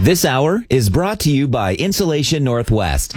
This hour is brought to you by Insulation Northwest.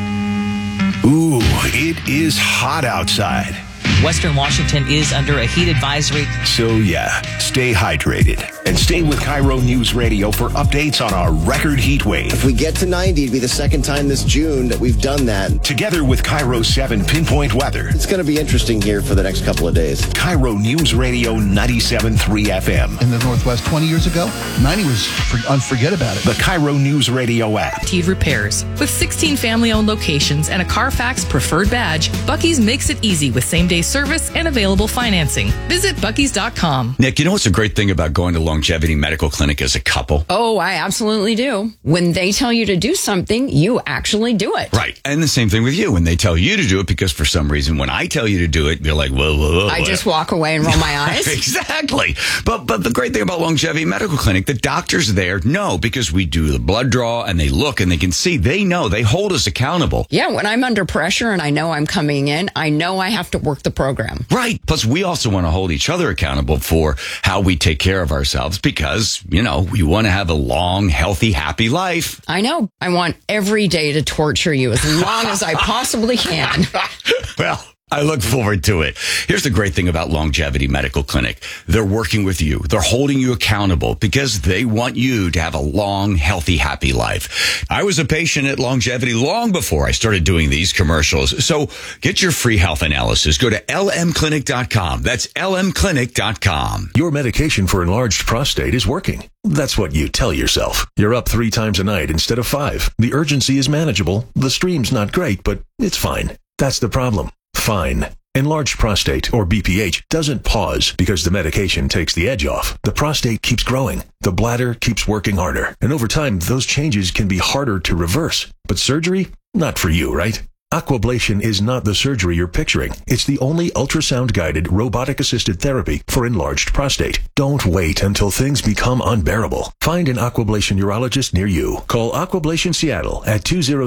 Ooh, it is hot outside. Western Washington is under a heat advisory. So yeah, stay hydrated and stay with Cairo News Radio for updates on our record heat wave. If we get to 90, it'd be the second time this June that we've done that. Together with Cairo 7 Pinpoint Weather. It's going to be interesting here for the next couple of days. Cairo News Radio 97.3 FM. In the Northwest 20 years ago, 90 was unforget about it. The Cairo News Radio app. Guaranteed repairs. With 16 family-owned locations and a Carfax preferred badge, Buc-ee's makes it easy with same-day service and available financing. Visit Buc-ee's.com. Nick, you know what's a great thing about going to Longevity Medical Clinic as a couple? Oh, I absolutely do. When they tell you to do something, you actually do it. Right. And the same thing with you. When they tell you to do it, because for some reason, when I tell you to do it, you're like, whoa. I just walk away and roll my eyes. Exactly. But the great thing about Longevity Medical Clinic, the doctors there know, because we do the blood draw and they look and they can see. They know. They hold us accountable. Yeah, when I'm under pressure and I know I'm coming in, I know I have to work the program. Right. Plus, we also want to hold each other accountable for how we take care of ourselves because, you know, we want to have a long, healthy, happy life. I know. I want every day to torture you as long as I possibly can. Well, I look forward to it. Here's the great thing about Longevity Medical Clinic. They're working with you. They're holding you accountable because they want you to have a long, healthy, happy life. I was a patient at Longevity long before I started doing these commercials. So get your free health analysis. Go to lmclinic.com. That's lmclinic.com. Your medication for enlarged prostate is working. That's what you tell yourself. You're up 3 times a night instead of 5. The urgency is manageable. The stream's not great, but it's fine. That's the problem. Fine. Enlarged prostate, or BPH, doesn't pause because the medication takes the edge off. The prostate keeps growing. The bladder keeps working harder. And over time, those changes can be harder to reverse. But surgery? Not for you, right? Aquablation is not the surgery you're picturing. It's the only ultrasound-guided, robotic-assisted therapy for enlarged prostate. Don't wait until things become unbearable. Find an Aquablation urologist near you. Call Aquablation Seattle at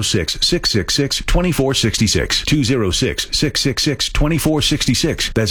206-666-2466. 206-666-2466. That's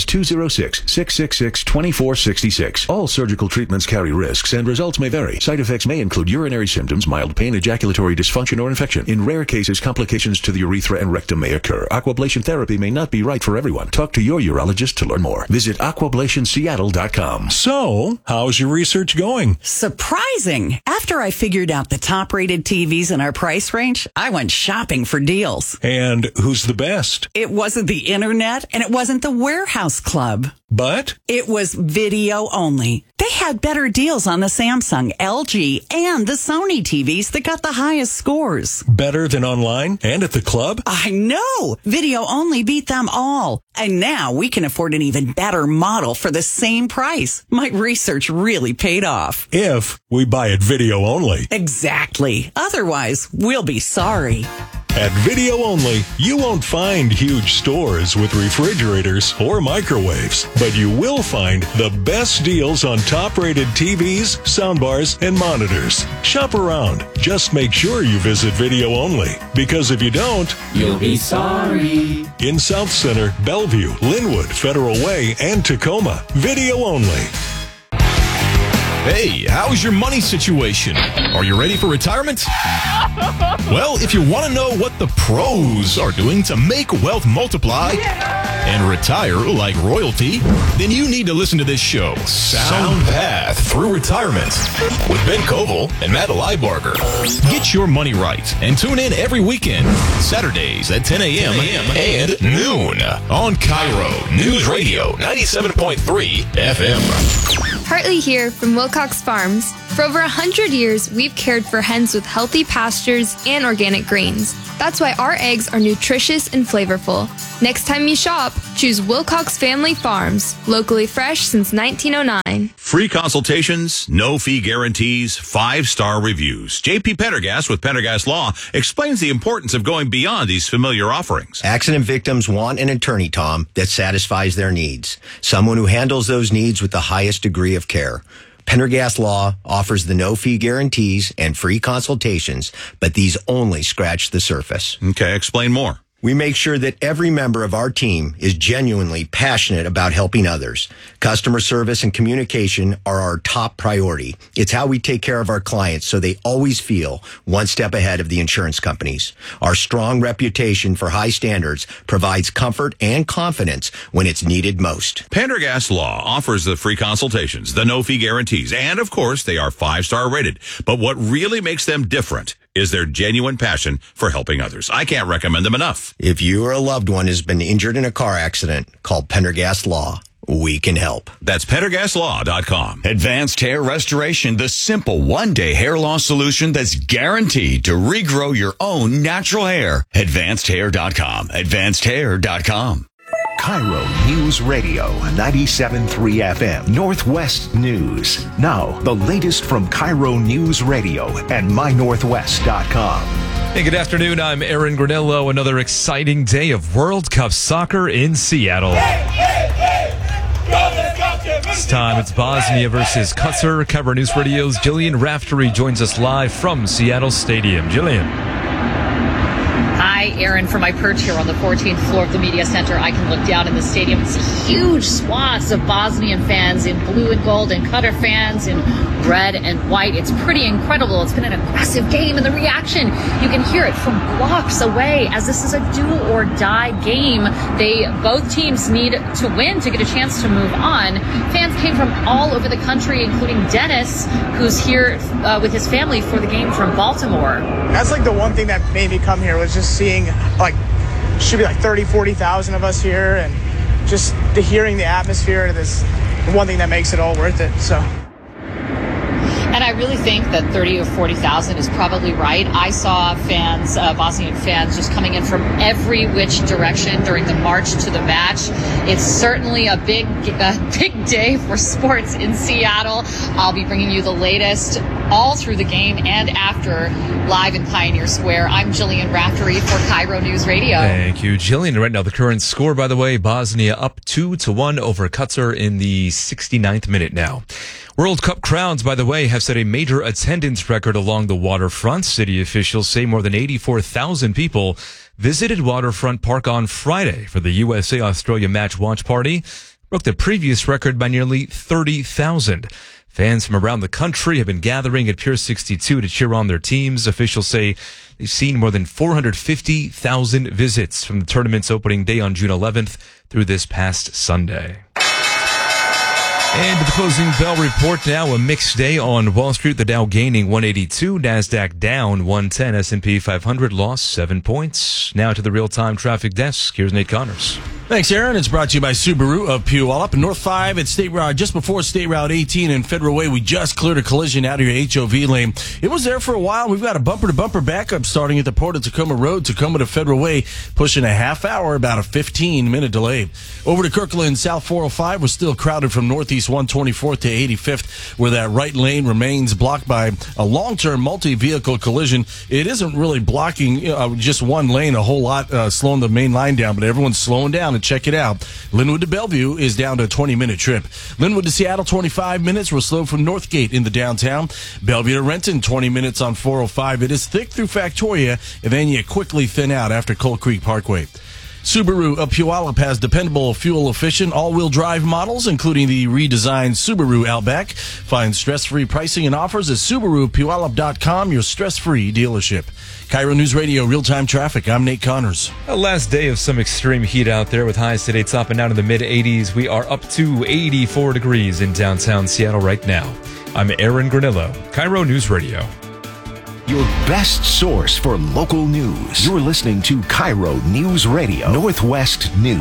206-666-2466. All surgical treatments carry risks and results may vary. Side effects may include urinary symptoms, mild pain, ejaculatory dysfunction, or infection. In rare cases, complications to the urethra and rectum may occur. Aquablation therapy may not be right for everyone. Talk to your urologist to learn more. Visit aquablationseattle.com. So, how's your research going? Surprising. After I figured out the top-rated TVs in our price range, I went shopping for deals. And who's the best? It wasn't the internet, and it wasn't the Warehouse Club. But? It was video only. They had better deals on the Samsung, LG, and the Sony TVs that got the highest scores. Better than online and at the club? I know! Video only beat them all. And now we can afford an even better model for the same price. My research really paid off. If we buy it video only. Exactly. Otherwise, we'll be sorry. At Video Only, you won't find huge stores with refrigerators or microwaves, but you will find the best deals on top-rated TVs, soundbars, and monitors. Shop around. Just make sure you visit Video Only, because if you don't, you'll be sorry. In South Center, Bellevue, Linwood, Federal Way, and Tacoma, Video Only. Hey, how's your money situation? Are you ready for retirement? Well, if you want to know what the pros are doing to make wealth multiply and retire like royalty, then you need to listen to this show, Sound Path Through Retirement, with Ben Koval and Matt Leibarger. Get your money right and tune in every weekend, Saturdays at 10 a.m. and noon on Cairo News Radio 97.3 FM. Hartley here from Wilcox Farms. For over 100 years, we've cared for hens with healthy pastures and organic grains. That's why our eggs are nutritious and flavorful. Next time you shop, choose Wilcox Family Farms, locally fresh since 1909. Free consultations, no fee guarantees, 5-star reviews. J.P. Pendergast with Pendergast Law explains the importance of going beyond these familiar offerings. Accident victims want an attorney, Tom, that satisfies their needs. Someone who handles those needs with the highest degree of care. Pendergast Law offers the no-fee guarantees and free consultations, but these only scratch the surface. Okay, explain more. We make sure that every member of our team is genuinely passionate about helping others. Customer service and communication are our top priority. It's how we take care of our clients so they always feel one step ahead of the insurance companies. Our strong reputation for high standards provides comfort and confidence when it's needed most. Pendergast Law offers the free consultations, the no-fee guarantees, and of course, they are 5-star rated. But what really makes them different is their genuine passion for helping others. I can't recommend them enough. If you or a loved one has been injured in a car accident, call Pendergast Law. We can help. That's PendergastLaw.com. Advanced Hair Restoration, the simple one-day hair loss solution that's guaranteed to regrow your own natural hair. AdvancedHair.com. AdvancedHair.com. Cairo News Radio, 97.3 FM, Northwest News. Now, the latest from Cairo News Radio and MyNorthwest.com. Hey, good afternoon. I'm Aaron Granillo. Another exciting day of World Cup soccer in Seattle. This time it's Bosnia versus Qatar. Cairo News Radio's Jillian Raftery joins us live from Seattle Stadium. Jillian. Hi, Aaron. From my perch here on the 14th floor of the Media Center, I can look down in the stadium and see huge swaths of Bosnian fans in blue and gold and Qatar fans in red and white. It's pretty incredible. It's been an aggressive game, and the reaction, you can hear it from blocks away as this is a do-or-die game. Both teams need to win to get a chance to move on. Fans came from all over the country, including Dennis, who's here with his family for the game from Baltimore. That's like the one thing that made me come here was just seeing should be 30,000-40,000 of us here, and just hearing the atmosphere. This the one thing that makes it all worth it. So. And I really think that 30 or 40,000 is probably right. I saw fans, Bosnian fans, just coming in from every which direction during the march to the match. It's certainly a big day for sports in Seattle. I'll be bringing you the latest all through the game and after, live in Pioneer Square. I'm Jillian Raftery for Cairo News Radio. Thank you, Jillian. Right now, the current score, by the way, Bosnia up 2-1 over Qatar in the 69th minute now. World Cup crowds, by the way, have set a major attendance record along the waterfront. City officials say more than 84,000 people visited Waterfront Park on Friday for the USA-Australia match watch party. Broke the previous record by nearly 30,000. Fans from around the country have been gathering at Pier 62 to cheer on their teams. Officials say they've seen more than 450,000 visits from the tournament's opening day on June 11th through this past Sunday. And the closing bell report now, a mixed day on Wall Street. The Dow gaining 182, NASDAQ down 110, S&P 500 lost 7 points. Now to the real-time traffic desk. Here's Nate Connors. Thanks, Aaron. It's brought to you by Subaru of Puyallup. North 5 at State Route, just before State Route 18 and Federal Way. We just cleared a collision out of your HOV lane. It was there for a while. We've got a bumper-to-bumper backup starting at the Port of Tacoma Road, Tacoma to Federal Way, pushing a half hour, about a 15-minute delay. Over to Kirkland, South 405 was still crowded from Northeast 124th to 85th, where that right lane remains blocked by a long-term multi-vehicle collision. It isn't really blocking just one lane a whole lot, slowing the main line down, but everyone's slowing down. And check it out. Linwood to Bellevue is down to a 20-minute trip. Linwood to Seattle, 25 minutes. We're slow from Northgate in the downtown. Bellevue to Renton, 20 minutes on 405. It is thick through Factoria, and then you quickly thin out after Coal Creek Parkway. Subaru of Puyallup has dependable, fuel-efficient, all-wheel drive models, including the redesigned Subaru Outback. Find stress-free pricing and offers at SubaruPuyallup.com, your stress-free dealership. Cairo News Radio, real-time traffic. I'm Nate Connors. A last day of some extreme heat out there with highs today topping out in the mid-80s. We are up to 84 degrees in downtown Seattle right now. I'm Aaron Granillo, Cairo News Radio. Your best source for local news. You're listening to Cairo News Radio, Northwest News.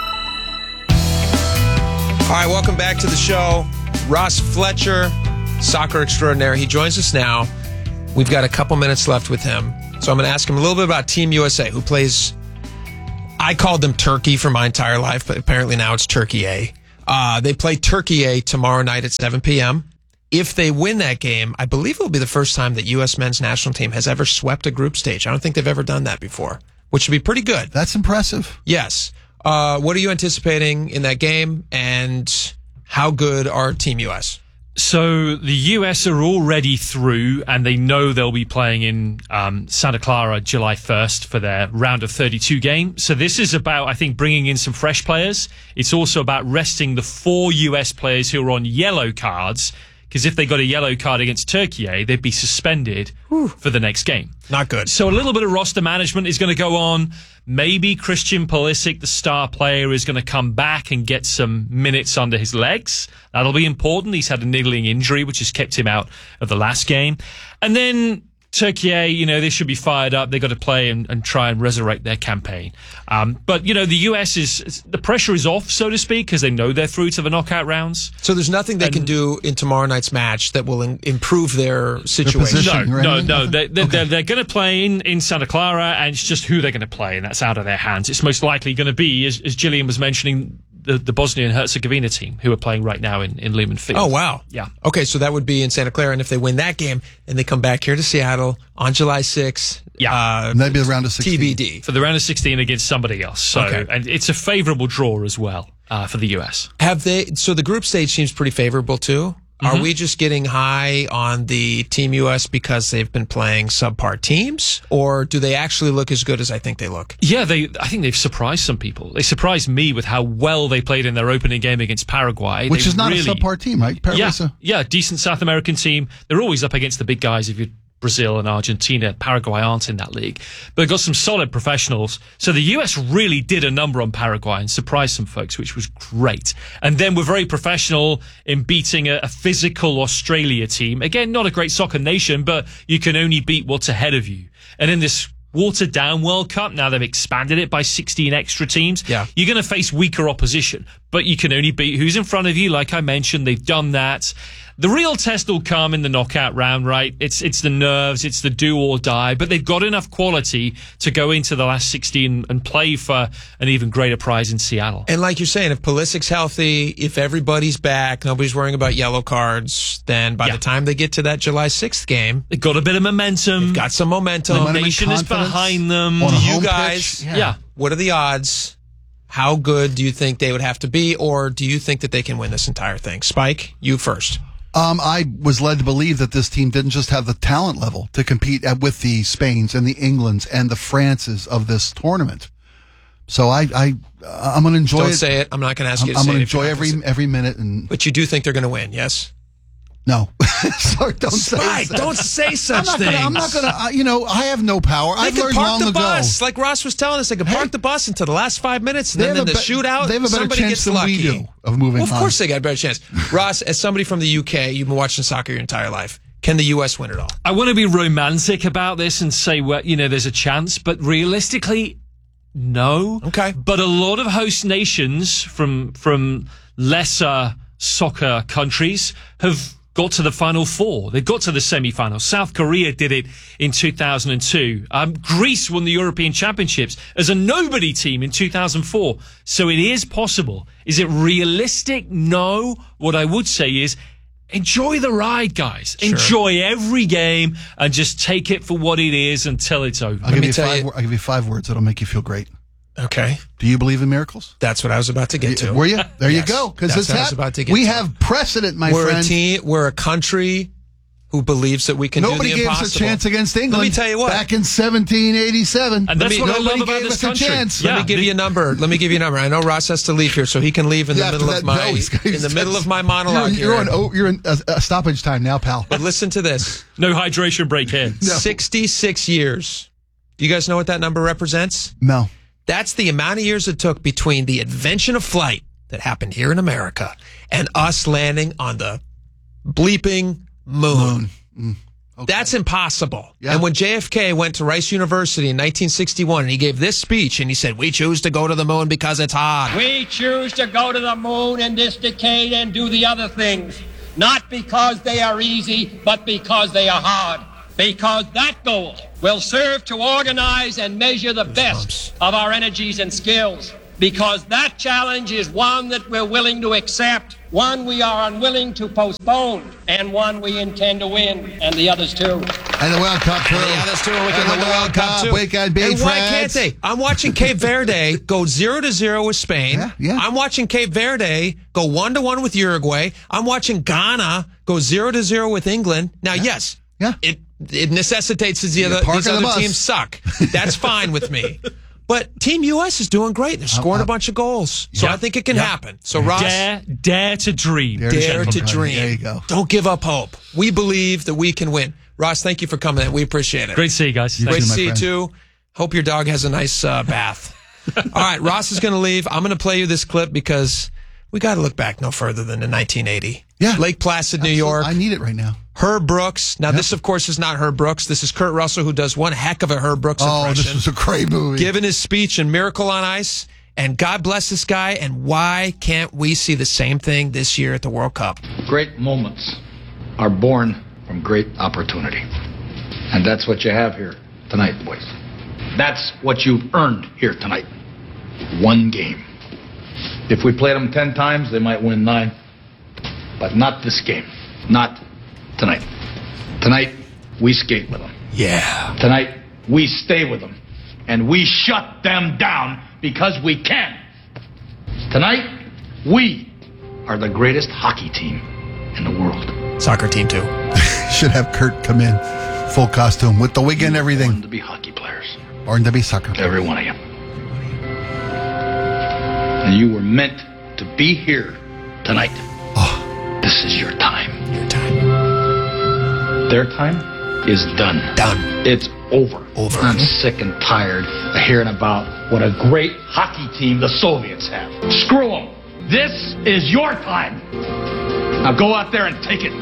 All right, welcome back to the show. Ross Fletcher, soccer extraordinaire. He joins us now. We've got a couple minutes left with him. So I'm going to ask him a little bit about Team USA, who plays, I called them Turkey for my entire life, but apparently now it's Turkey A. They play Turkey A tomorrow night at 7 p.m. If they win that game, I believe it will be the first time that U.S. men's national team has ever swept a group stage. I don't think they've ever done that before, which would be pretty good. That's impressive. Yes. What are you anticipating in that game, and how good are Team U.S.? So the US are already through, and they know they'll be playing in Santa Clara July 1st for their round of 32 game. So this is about, I think, bringing in some fresh players. It's also about resting the 4 US players who are on yellow cards, because if they got a yellow card against Turkey, they'd be suspended for the next game. Not good. So a little bit of roster management is going to go on. Maybe Christian Pulisic, the star player, is going to come back and get some minutes under his legs. That'll be important. He's had a niggling injury, which has kept him out of the last game. And then Turkey, they should be fired up. They've got to play and try and resurrect their campaign. But, the US the pressure is off, so to speak, because they know they're through to the knockout rounds. So there's nothing they can do in tomorrow night's match that will improve their situation. No. They're going to play in Santa Clara, and it's just who they're going to play, and that's out of their hands. It's most likely going to be, as Gillian was mentioning, the Bosnia and Herzegovina team who are playing right now in Lehman Field. Oh, wow. Yeah. Okay, so that would be in Santa Clara, and if they win that game, and they come back here to Seattle on July 6th. Yeah. That'd be the round of 16. TBD. For the round of 16 against somebody else. So, and it's a favorable draw as well for the US. So the group stage seems pretty favorable too. Are we just getting high on the Team US because they've been playing subpar teams, or do they actually look as good as I think they look? Yeah, I think they've surprised some people. They surprised me with how well they played in their opening game against Paraguay. Which is not a subpar team, right? Paraguay's decent South American team. They're always up against the big guys if you're Brazil and Argentina. Paraguay aren't in that league, but they've got some solid professionals. So the US really did a number on Paraguay and surprised some folks, which was great. And then we're very professional in beating a physical Australia team. Again, not a great soccer nation, but you can only beat what's ahead of you. And in this watered down World Cup, now they've expanded it by 16 extra teams. Yeah. You're going to face weaker opposition, but you can only beat who's in front of you. Like I mentioned, they've done that. The real test will come in the knockout round, right? It's the nerves, it's the do or die, but they've got enough quality to go into the last 16 and play for an even greater prize in Seattle. And like you're saying, if Pulisic's healthy, if everybody's back, nobody's worrying about yellow cards, then by the time they get to that July 6th game, they've got a bit of momentum. They've got some momentum. The nation is behind them. You guys, what are the odds? How good do you think they would have to be, or do you think that they can win this entire thing? Spike, you first. I was led to believe that this team didn't just have the talent level to compete with the Spains and the Englands and the Frances of this tournament. So I'm going to enjoy it. Don't say it. I'm not going to ask you to say it. I'm going to enjoy every minute. But you do think they're going to win, yes? No. Sorry, don't Spike, say don't say such things. I'm not going to, I have no power. They I've could learned park long the ago. bus. Like Ross was telling us, they could park the bus until the last 5 minutes, and then in the shootout, they have a better somebody chance gets than lucky. we do of moving on. Well, of course they got a better chance. Ross, as somebody from the UK, you've been watching soccer your entire life. Can the U.S. win it all? I want to be romantic about this and say, well, there's a chance, but realistically, no. Okay. But a lot of host nations from lesser soccer countries have got to the Final Four. They got to the semi-finals. South Korea did it in 2002. Greece won the European Championships as a nobody team in 2004. So it is possible. Is it realistic? No. What I would say is enjoy the ride, guys. Sure. Enjoy every game and just take it for what it is until it's over. I'll give you 5 words that'll make you feel great. Okay. Do you believe in miracles? That's what I was about to get to. Were you? There you go. Because that's what I was about to get we to. have precedent, my friend. We're a country who believes that we can Nobody do the impossible. gave us a chance against England. Let me tell you what. Back in 1787. And that's what I love about gave this us country. a chance. Let me give you a number. I know Ross has to leave here, so he can leave in the middle of my monologue. You're in stoppage time now, pal. But listen to this. No hydration break here. No. 66 years. Do you guys know what that number represents? No. That's the amount of years it took between the invention of flight that happened here in America and us landing on the bleeping moon. Okay. That's impossible. Yeah. And when JFK went to Rice University in 1961 and he gave this speech and he said, "We choose to go to the moon because it's hard. We choose to go to the moon in this decade and do the other things, not because they are easy, but because they are hard. Because that goal will serve to organize and measure the best of our energies and skills. Because that challenge is one that we're willing to accept, one we are unwilling to postpone, and one we intend to win, and the others too." And the World Cup, too. Yeah, that's true. Weekend and the World Cup, too. Weekend, big and why friends. can't they? I'm watching Cape Verde go 0-0 with Spain. Yeah. I'm watching Cape Verde go 1-1 with Uruguay. I'm watching Ghana go 0-0 with England. Now, yes, it necessitates that these other teams suck. That's fine with me. But Team U.S. is doing great. They're scoring a bunch of goals. So I think it can happen. So, Ross. Dare to dream. Dare to dream. There you go. Don't give up hope. We believe that we can win. Ross, thank you for coming in. We appreciate it. Great to see you guys. Great to see you, too. Hope your dog has a nice bath. All right, Ross is going to leave. I'm going to play you this clip because we got to look back no further than to 1980. Yeah. Lake Placid, New York. I need it right now. Herb Brooks. Now, this, of course, is not Herb Brooks. This is Kurt Russell, who does one heck of a Herb Brooks impression. Oh, this was a great movie. Giving his speech in Miracle on Ice. And God bless this guy. And why can't we see the same thing this year at the World Cup? Great moments are born from great opportunity. And that's what you have here tonight, boys. That's what you've earned here tonight. One game. If we played them 10 times, they might win 9. But not this game. Not tonight. Tonight, we skate with them. Yeah. Tonight, we stay with them. And we shut them down because we can. Tonight, we are the greatest hockey team in the world. Soccer team, too. Should have Kurt come in, full costume, with the wig and everything. Born to be hockey players. Born to be soccer. Every one of you. And you were meant to be here tonight. Oh. This is your time. Your time. Their time is done. Done. It's over. Over. I'm sick and tired of hearing about what a great hockey team the Soviets have. Screw them. This is your time. Now go out there and take it.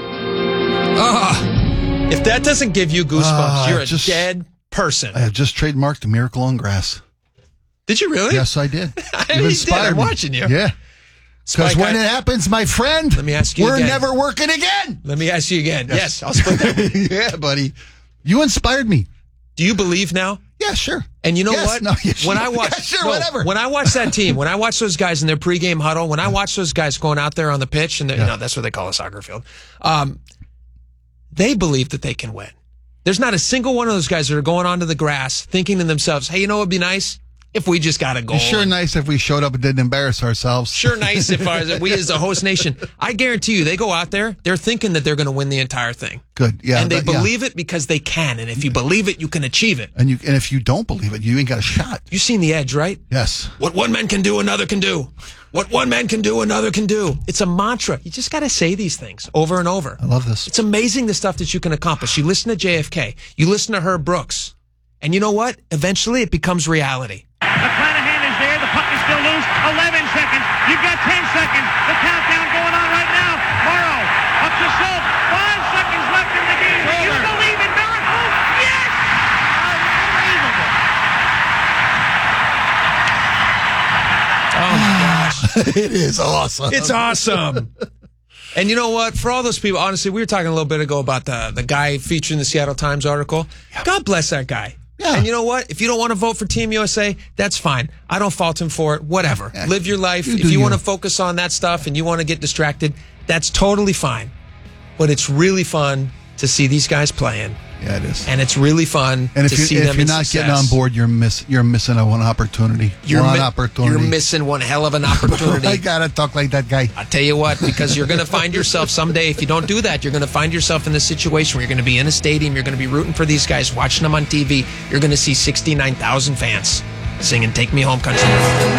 If that doesn't give you goosebumps, you're a dead person. I have just trademarked Miracle on Grass. Did you really? Yes, I did. You inspired I'm watching you. Yeah. Because when it happens, my friend, let me ask you we're again. never working again. Let me ask you again. Yes, I'll split that. Yeah, buddy. You inspired me. Do you believe now? Yeah, sure. And you know Yes, what? no, yes, when sure. I watch, Yeah, sure, whatever. When I watch that team, when I watch those guys in their pregame huddle, when I watch those guys going out there on the pitch, and that's what they call a soccer field, they believe that they can win. There's not a single one of those guys that are going onto the grass thinking to themselves, "Hey, you know what would be nice if we just got a goal." It's sure nice if we showed up and didn't embarrass ourselves. Sure nice if we as a host nation. I guarantee you, they go out there, they're thinking that they're going to win the entire thing. Good, yeah. And they believe it because they can. And if you believe it, you can achieve it. And if you don't believe it, you ain't got a shot. You've seen The Edge, right? Yes. What one man can do, another can do. What one man can do, another can do. It's a mantra. You just got to say these things over and over. I love this. It's amazing the stuff that you can accomplish. You listen to JFK. You listen to Herb Brooks. And you know what? Eventually it becomes reality. McClanahan is there. The puck is still loose. 11 seconds. You've got 10 seconds. The countdown going on right now. Morrow up to Schultz. 5 seconds left in the game. Do you believe in miracles? Yes! Unbelievable. Oh, my gosh. It is awesome. It's awesome. And you know what? For all those people, honestly, we were talking a little bit ago about the guy featured in the Seattle Times article. God bless that guy. Yeah. And you know what? If you don't want to vote for Team USA, that's fine. I don't fault him for it. Whatever. Yeah. Live your life. If you want to focus on that stuff and you want to get distracted, that's totally fine. But it's really fun to see these guys playing. Yeah, it is. And it's really fun And to see them if you're in not success. getting on board, you're missing a one opportunity. You're opportunity. missing one hell of an opportunity. I gotta talk like that guy. I tell you what, because you're going to find yourself someday, if you don't do that, you're going to find yourself in this situation where you're going to be in a stadium, you're going to be rooting for these guys, watching them on TV. You're going to see 69,000 fans singing "Take Me Home, Country."